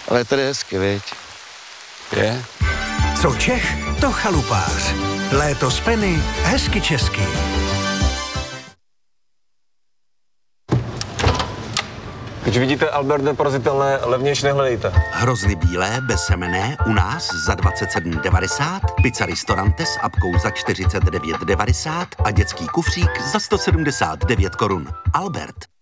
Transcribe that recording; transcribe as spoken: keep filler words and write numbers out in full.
Ale tady je hezky, viď? Je? Co Čech, to chalupář. Léto z Penny, hezky český. Když vidíte Albert neporazitelné, levnější nehledejte. Hrozny bílé, bezsemenné, u nás za dvacet sedm devadesát, pizza Ristorante s apkou za čtyřicet devět devadesát a dětský kufřík za sto sedmdesát devět korun. Albert.